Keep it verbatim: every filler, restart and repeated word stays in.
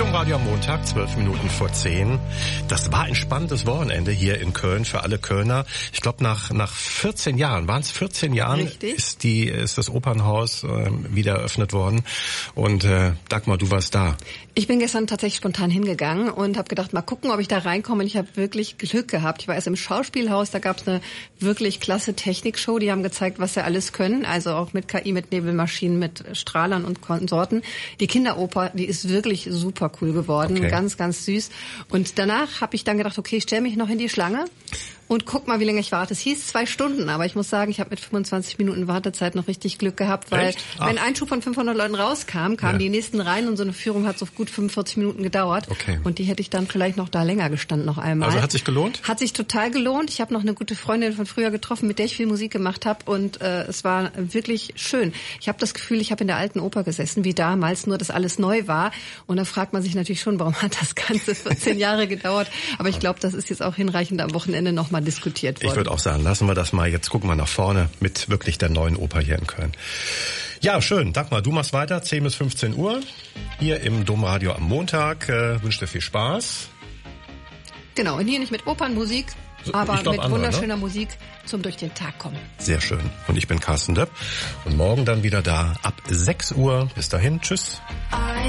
Domradio am Montag, zwölf Minuten vor zehn. Das war ein spannendes Wochenende hier in Köln für alle Kölner. Ich glaube, nach nach vierzehn Jahren, waren es vierzehn Jahren, Richtig. ist die ist das Opernhaus äh, wieder eröffnet worden. Und äh, Dagmar, du warst da. Ich bin gestern tatsächlich spontan hingegangen und habe gedacht, mal gucken, ob ich da reinkomme. Und ich habe wirklich Glück gehabt. Ich war erst im Schauspielhaus, da gab es eine wirklich klasse Technikshow. Die haben gezeigt, was sie alles können. Also auch mit K I, mit Nebelmaschinen, mit Strahlern und Konsorten. Die Kinderoper, die ist wirklich super cool geworden. Okay. Ganz, ganz süß. Und danach habe ich dann gedacht, okay, ich stelle mich noch in die Schlange und guck mal, wie lange ich warte. Es hieß zwei Stunden, aber ich muss sagen, ich habe mit fünfundzwanzig Minuten Wartezeit noch richtig Glück gehabt, weil wenn ein Schub von fünfhundert Leuten rauskam, kamen ja. die nächsten rein und so eine Führung hat so gut fünfundvierzig Minuten gedauert. Okay. Und die hätte ich dann vielleicht noch da länger gestanden noch einmal. Also hat sich gelohnt? Hat sich total gelohnt. Ich habe noch eine gute Freundin von früher getroffen, mit der ich viel Musik gemacht habe und äh, es war wirklich schön. Ich habe das Gefühl, ich habe in der alten Oper gesessen, wie damals, nur dass alles neu war. Und da fragt man sich natürlich schon, warum hat das Ganze vierzehn Jahre gedauert? Aber ich glaube, das ist jetzt auch hinreichend am Wochenende nochmal diskutiert worden. Ich würde auch sagen, lassen wir das mal. Jetzt gucken wir nach vorne mit wirklich der neuen Oper hier in Köln. Ja, schön. Dagmar, du machst weiter, zehn bis fünfzehn Uhr, hier im Domradio am Montag. Äh, wünsche dir viel Spaß. Genau, und hier nicht mit Opernmusik, aber glaub, mit andere, wunderschöner ne? Musik zum durch den Tag kommen. Sehr schön. Und ich bin Carsten Döpp. Und morgen dann wieder da ab sechs Uhr. Bis dahin, tschüss.